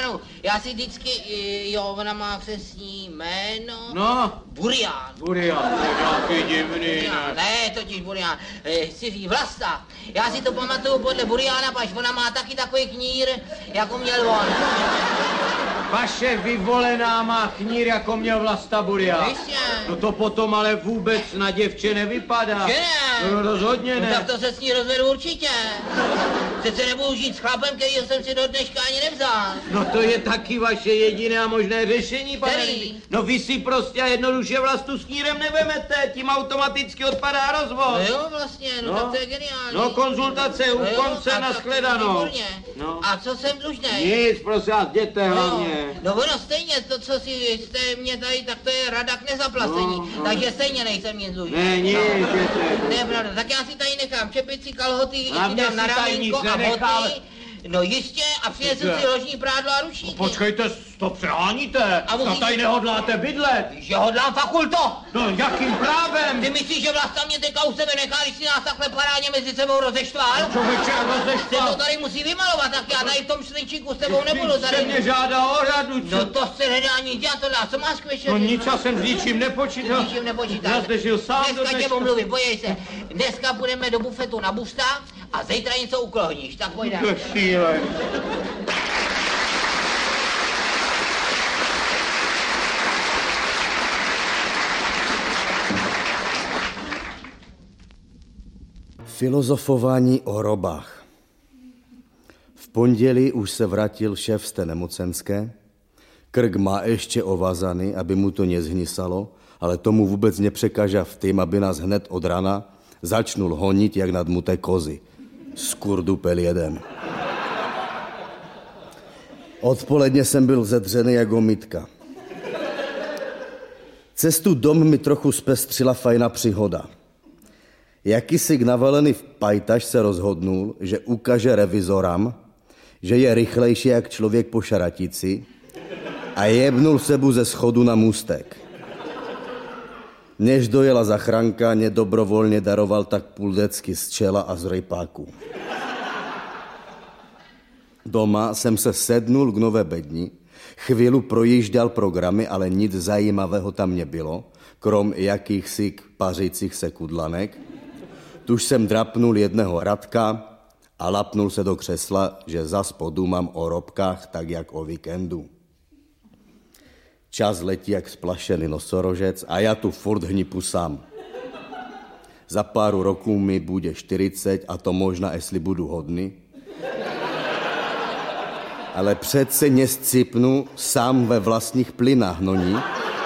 Buriánu, já si vždycky, ona má přesní jméno. No? Burián. Burián, to je nějaký divný, ne, totiž Burián, chci říct Vlasta. Já si to pamatuju podle Buriána, pač ona má taky takový knír, jako měl on. Vaše vyvolená má knír, jako měl Vlasta Burián. Jistě. No to potom ale vůbec na děvče nevypadá. Že ne? No rozhodně ne. No, tak to se s ní rozvedu určitě. Přece nebudu žít s chlapem, kterýho jsem si do dneška ani nevzal. No to je taky vaše jediné a možné řešení, pane. Který? No vy si prostě a jednoduše Vlastu s knírem nevemete, tím automaticky odpadá rozvod. No jo, vlastně, no tak to je geniální. No konzultace u konce, nashledanou. No. A co jsem dlužnej? Nic, prosím vás, jděte hlavně. No ono stejně, to, co jste mě tady, tak to je rada k nezaplacení, takže stejně nejsem nic dlužný. Ne, nic, jděte. To je pravda, tak já si tady nechám čepici, kalhoty, i A si dám na ramínko a boty. No jistě, a přinesu si ložní prádlo a ručníky. Počkejte, to přeháníte. A musíte... tady nehodláte bydlet. Že hodlám fakulto. No jakým právem? Ty myslíš, že Vlasta mě teďka u sebe nechá, když si nás takhle parádně mezi sebou rozeštval? Člověče, rozeštval. Se to tady musí vymalovat, tak já tady v tom slinčíku s tebou nebudu tady. Ty mě žádá o radu, co? No to se nedá nic dělat, tohle, a co máš k večeři? No nic, já jsem s ničím nepočítal. S ničím nepočítal. Já zde žil sám do dneska tě omluvím, podívej se. Dneska půjdeme do bufetu na busta a zítra něco uklohníš, tak pojďme. To je šílený. Filozofování o robách. V pondělí už se vrátil šéf z té nemocenské. Krk má ještě ovazaný, aby mu to nezhnysalo, ale tomu vůbec nepřekáža v tým, aby nás hned od rana začnul honit jak nadmuté kozy. Skurdupel jeden. Odpoledně jsem byl zedřený jako mytka. Cestu dom mi trochu zpestřila fajná příhoda. Jakýsi navalený pajtaš se rozhodnul, že ukáže revizoram, že je rychlejší jak člověk po šaratici a jebnul sebu ze schodu na můstek. Než dojela zachránka, nedobrovolně daroval tak půl decky z čela a z rejpáku. Doma jsem se sednul k nové bedni, chvíli projížděl programy, ale nic zajímavého tam nebylo, krom jakýchsi pařících se kudlanek. Tuž jsem drapnul jedného Radka a lapnul se do křesla, že zas podumám o robkách tak jak o víkendu. Čas letí jak splašený nosorožec a já tu furt hnipu sám. Za pár roků mi bude 40 a to možná, jestli budu hodný. Ale přece nescipnu sám ve vlastních plynách, no ní.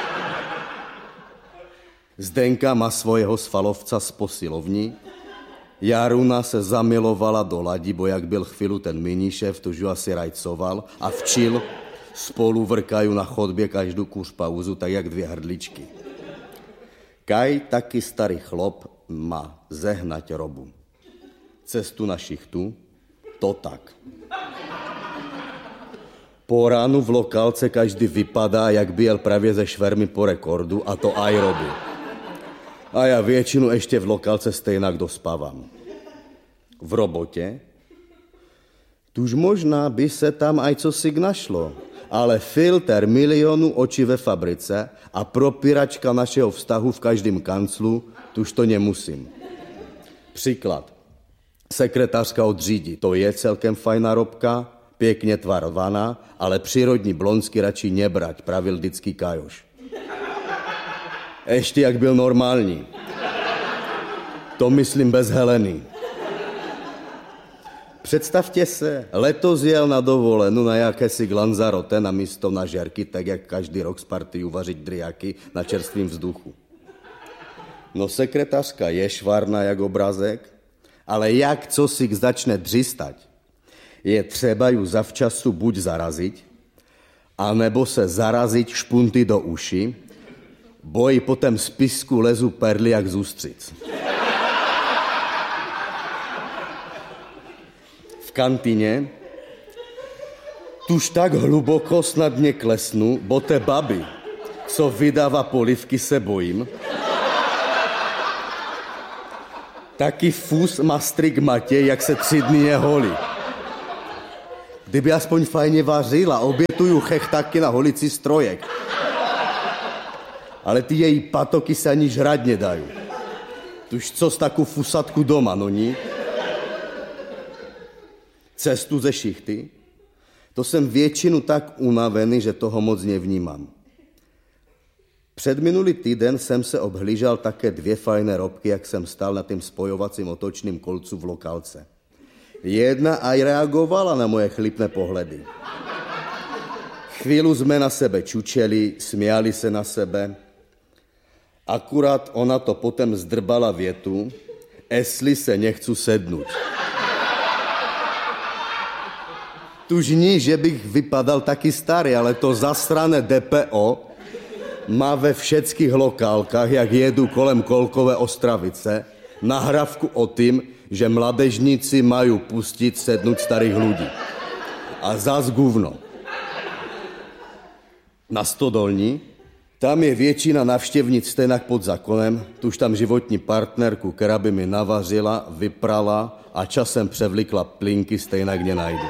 Zdenka má svojho svalovca z posilovní. Jaruna se zamilovala do Ladi, bo jak byl chvíli ten minišéf, tož ju asi rajcoval a včil spolu vrkají na chodbě každou kurz pauzu, tak jak dvě hrdličky. Kaj taky starý chlop má zehnať robu. Cestu na šichtu, to tak. Po ránu v lokálce každý vypadá, jak by jel právě ze švermy po rekordu, a to aj robu. A já většinu ještě v lokálce stejnak dospávám. V robotě? Tuž možná by se tam aj cosi našlo, ale filter milionu očí ve fabrice a propíračka našeho vztahu v každém kanclu, tuž to nemusím. Příklad. Sekretářka od Řídi, to je celkem fajná robka, pěkně tvarovaná, ale přírodní blonsky radši nebrať, pravil vždycky Kajoš. Ještě jak byl normální. To myslím bez Heleny. Představte se, letos jel na dovolenou na jakési Glanzarote na místo na žerky, tak jak každý rok z party uvařit driaky na čerstvým vzduchu. No sekretářka je švárna jak obrazek, ale jak co si začne dřistať, je třeba ju zavčasu buď zarazit, anebo se zarazit špunty do uši, bo jí potom z pisku lezu perly jak z ústřic. V kantině tuž tak hluboko snad neklesnu, bo té baby, co vydává polivky, se bojím. Taky fus má strik Matěj, jak se 3 dny neholí. Kdyby aspoň fajně vařila, obětuju chechtaky na holici strojek. Ale ty její patoky se ani žrať nedají. Tuž co z takovou fusatku doma, no ní? Cestu ze šichty? To jsem většinu tak unavený, že toho moc nevnímám. Předminulý týden jsem se obhlížal také 2 fajné robky, jak jsem stál na tým spojovacím otočným kolcu v lokálce. Jedna aj reagovala na moje chlipné pohledy. Chvíľu jsme na sebe čučeli, smiali se na sebe. Akurát ona to potom zdrbala větu, jestli se nechcu sednout. Tuž ní, že bych vypadal taky starý, ale to zasrané DPO má ve všetkých lokálkách, jak jedu kolem Kolkové Ostravice, nahrávku o tým, že mladežníci mají pustit sednout starých ľudí. A zas guvno. Na Stodolní, tam je většina navštěvnic stejnak pod zákonem, tuž tam životní partnerku, která by mi navařila, vyprala a časem převlikla plínky, stejnak nenajdu.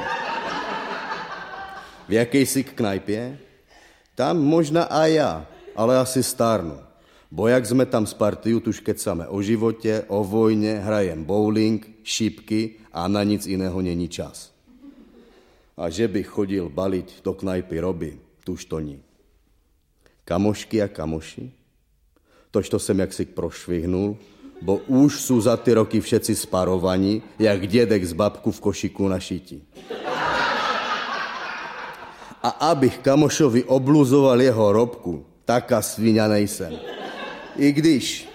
V jakejsi knajpě? Tam možná a já, ale asi stárnu. Bo jak jsme tam s partiu, tuž kecáme o životě, o vojně, hrajem bowling, šipky a na nic jiného není čas. A že bych chodil balit do knajpy Roby, tuž to ní. Kamošky a kamoši? Tož to jsem jaksi prošvihnul, bo už jsou za ty roky všetci sparovaní, jak dědek z babku v košiku na šití. A abych kamošovi obluzoval jeho robku, taká sviňa nejsem. I když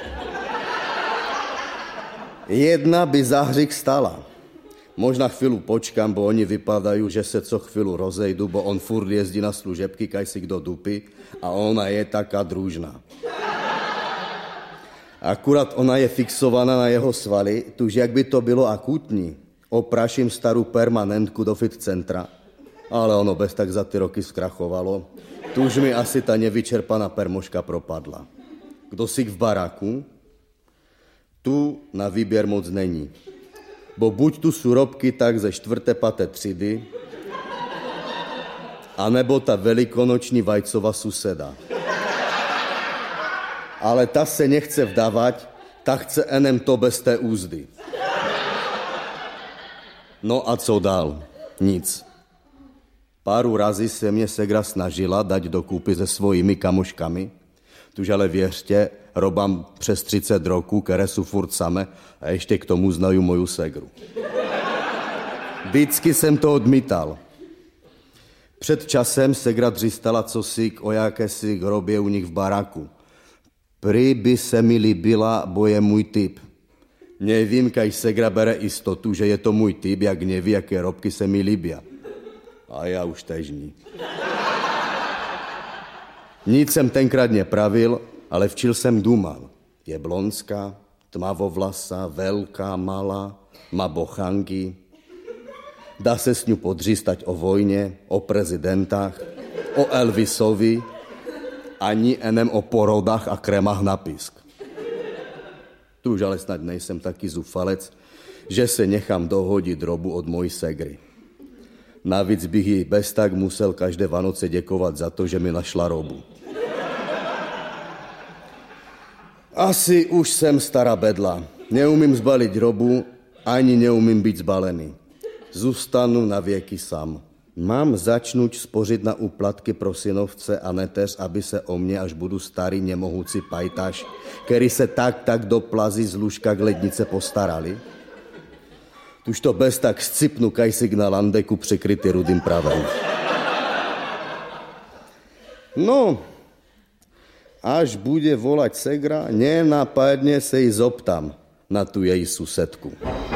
jedna by za hřích stala. Možná chvíli počkám, bo oni vypadají, že se co chvíli rozejdu, bo on furt jezdí na služebky, kaj si kdo dupy a ona je taká družná. Akurát ona je fixovaná na jeho svaly, tuž jak by to bylo akutní, opraším starou permanentku do fit centra, ale ono bez tak za ty roky zkrachovalo, tuž mi asi ta nevyčerpaná permoška propadla. Kdo si v baráku? Tu na výběr moc není. Bo buď tu sú robky tak ze 4. 5. třídy, anebo ta velikonoční vajcová suseda. Ale ta se nechce vdávat, ta chce enem to bez té úzdy. No a co dál? Nic. Páru razy se mě segra snažila dať dokupy se svojimi kamoškami, tuž ale věřte, robám přes 30 roků, které jsou furt same a ještě k tomu znají moju segru. Vždycky jsem to odmítal. Před časem segra dřistala cosi o jakési hrobě u nich v baráku. Prý by se mi líbila, bo je můj typ. Nevím, kaj segra bere istotu, že je to můj typ, jak neví, jaké robky se mi líbí. A já už težní. Nic jsem tenkrát nepravil, ale včil jsem dumal. Je blonská, tmavovlasá, velká, malá, má bochanky. Dá se s ňu podřístať o vojně, o prezidentách, o Elvisovi, ani enem o porodách a krémách na pisk. Tu už ale snad nejsem taky zufalec, že se nechám dohodit robu od mojí segry. Navíc bych jí bez tak musel každé Vánoce děkovat za to, že mi našla robu. Asi už jsem stará bedla. Neumím zbalit robu, ani neumím být zbalený. Zůstanu na věky sám. Mám začnout spořit na úplatky pro synovce a neteř, aby se o mě, až budu starý nemohoucí pajtaš, který se tak do plazy z lůžka k lednice postarali? Tuž to bez tak scipnu kajsik na landeku překrytý rudým pravem. No, až bude volať segra, nenápadně se jí zoptám na tu její susedku.